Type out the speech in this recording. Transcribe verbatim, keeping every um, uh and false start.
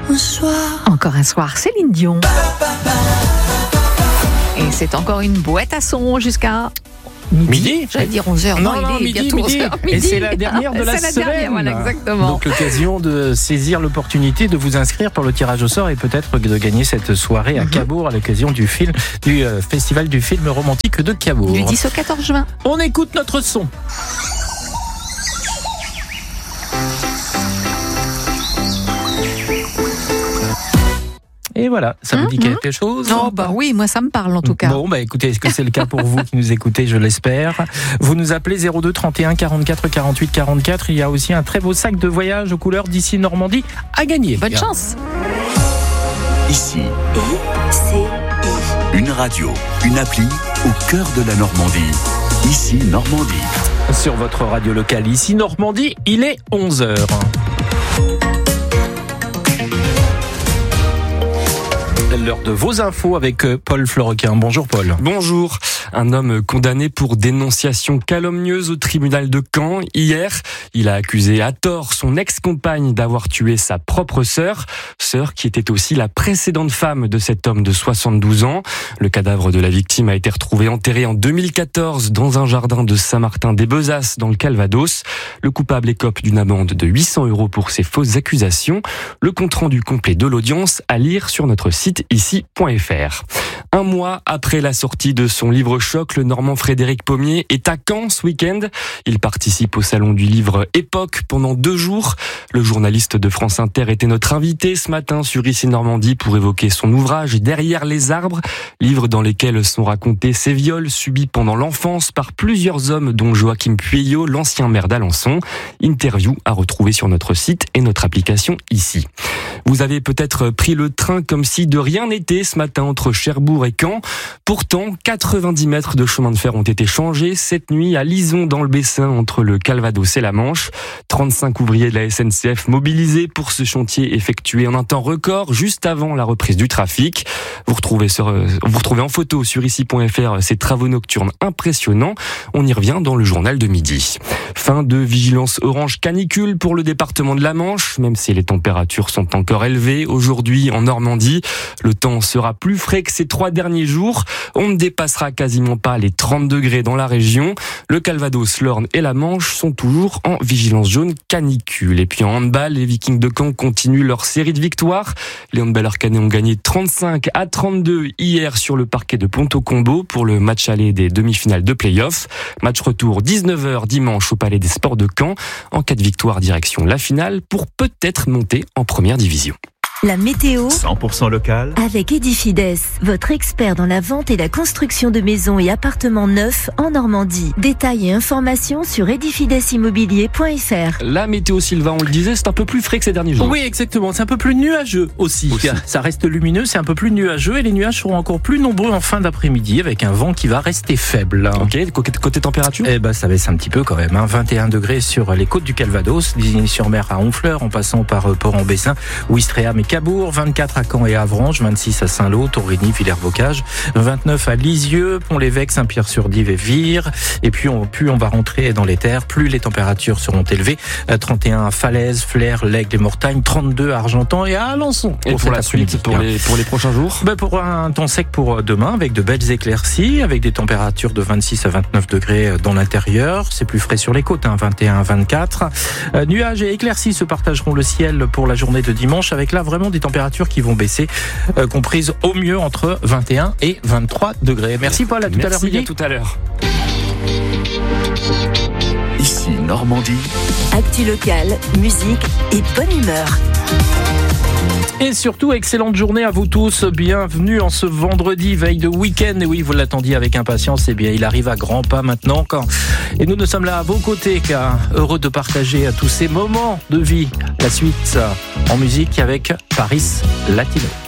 un soir. Encore un soir, Céline Dion. Et c'est encore une boîte à son jusqu'à midi. Midi J'allais dire onze heures. Non, Non, non, il est midi, bientôt midi. onze heures. Et c'est la dernière de la c'est semaine. La dernière, voilà, exactement. Donc l'occasion de saisir l'opportunité de vous inscrire pour le tirage au sort et peut-être de gagner cette soirée à Mm-hmm. Cabourg à l'occasion du film du euh, festival du film romantique de Cabourg. Du dix au quatorze juin. On écoute notre son. Et voilà, ça vous dit Mhm. quelque chose? Oh bah oui, moi ça me parle en tout cas. Bon, bah écoutez, est-ce que c'est le cas pour vous qui nous écoutez? Je l'espère. Vous nous appelez zéro deux trente et un quarante-quatre quarante-huit quarante-quatre. Il y a aussi un très beau sac de voyage aux couleurs d'ici Normandie à gagner. Bonne chance. Ici, I C I. une radio, une appli au cœur de la Normandie. Ici, Normandie. Sur votre radio locale ici Normandie, il est onze heures. L'heure de vos infos avec Paul Florequin. Bonjour Paul. Bonjour. Un homme condamné pour dénonciation calomnieuse au tribunal de Caen. Hier, il a accusé à tort son ex-compagne d'avoir tué sa propre sœur, sœur qui était aussi la précédente femme de cet homme de soixante-douze ans. Le cadavre de la victime a été retrouvé enterré en deux mille quatorze dans un jardin de Saint-Martin-des-Bezasses dans le Calvados. Le coupable écope d'une amende de huit cents euros pour ses fausses accusations. Le compte-rendu complet de l'audience à lire sur notre site ici point f r. Un mois après la sortie de son livre choc, le Normand Frédéric Pommier est à Caen ce week-end. Il participe au salon du livre Époque pendant deux jours. Le journaliste de France Inter était notre invité ce matin sur Ici Normandie pour évoquer son ouvrage Derrière les arbres, livre dans lequel sont racontés ses viols subis pendant l'enfance par plusieurs hommes dont Joachim Pueyo, l'ancien maire d'Alençon. Interview à retrouver sur notre site et notre application ici. Vous avez peut-être pris le train comme si de rien n'était ce matin entre Cherbourg et Caen. Pourtant, quatre-vingt-dix mètres de chemin de fer ont été changés cette nuit à Lison dans le Bessin entre le Calvados et la Manche. trente-cinq ouvriers de la S N C F mobilisés pour ce chantier effectué en un temps record juste avant la reprise du trafic. Vous retrouvez, sur, vous retrouvez en photo sur ici point f r ces travaux nocturnes impressionnants. On y revient dans le journal de midi. Fin de vigilance orange canicule pour le département de la Manche, même si les températures sont encore élevées aujourd'hui en Normandie. Le temps sera plus frais que ces trois derniers jours. On ne dépassera quasiment pas les trente degrés dans la région. Le Calvados, l'Orne et la Manche sont toujours en vigilance jaune canicule. Et puis en handball, les Vikings de Caen continuent leur série de victoires. Les handballeurs canets ont gagné trente-cinq à trente-deux hier sur le parquet de Ponto Combo pour le match aller des demi-finales de play-off. Match retour dix-neuf heures dimanche au Palais des Sports de Caen. En cas de victoire, direction la finale pour peut-être monter en première division. La météo cent pour cent local. avec Edifides, votre expert dans la vente et la construction de maisons et appartements neufs en Normandie. Détails et informations sur edifides immobilier point f r. La météo, Sylvain, on le disait, c'est un peu plus frais que ces derniers jours. Oui, exactement. C'est un peu plus nuageux aussi. Aussi. Ça reste lumineux, c'est un peu plus nuageux et les nuages seront encore plus nombreux en fin d'après-midi avec un vent qui va rester faible. Ok, côté, côté température. Eh ben, ça baisse un petit peu quand même. Hein. vingt et un degrés sur les côtes du Calvados, Ligny-sur-Mer à Honfleur, en passant par euh, Port-en-Bessin, Ouistreham et Cabourg, vingt-quatre à Caen et Avranches, vingt-six à Saint-Lô, Torigny, Villers-Bocage, vingt-neuf à Lisieux, Pont-l'Évêque, Saint-Pierre-sur-Dive et Vire. Et puis, on, plus on va rentrer dans les terres, plus les températures seront élevées. Euh, trente et un à Falaise, Flers, l'Aigle et Mortagne, trente-deux à Argentan et à Alençon. Et pour la suite, pour les, pour les prochains jours Ben pour un temps sec pour demain, avec de belles éclaircies, avec des températures de vingt-six à vingt-neuf degrés dans l'intérieur. C'est plus frais sur les côtes, hein, vingt et un à vingt-quatre. Euh, nuages et éclaircies se partageront le ciel pour la journée de dimanche, avec là vraiment des températures qui vont baisser, euh, comprises au mieux entre vingt et un et vingt-trois degrés. Merci Paul, à tout à l'heure midi. À tout à l'heure. Ici Normandie. Actu locale, musique et bonne humeur. Et surtout, excellente journée à vous tous. Bienvenue en ce vendredi, veille de week-end. Et oui, vous l'attendiez avec impatience. Eh bien, il arrive à grands pas maintenant. Quand... Et nous, nous sommes là à vos côtés, car heureux de partager tous ces moments de vie. La suite en musique avec Paris Latino.